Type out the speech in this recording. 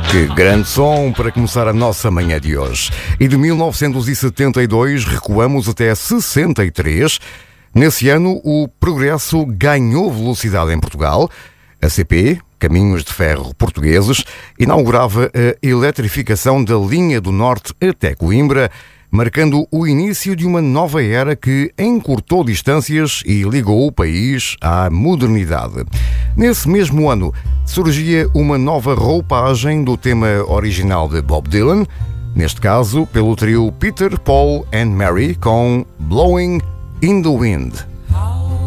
Que grande som para começar a nossa manhã de hoje. E de 1972 recuamos até 63. Nesse ano, o progresso ganhou velocidade em Portugal. A CP, Caminhos de Ferro Portugueses, inaugurava a eletrificação da linha do Norte até Coimbra, marcando o início de uma nova era que encurtou distâncias e ligou o país à modernidade. Nesse mesmo ano, surgia uma nova roupagem do tema original de Bob Dylan, neste caso pelo trio Peter, Paul and Mary com Blowing in the Wind.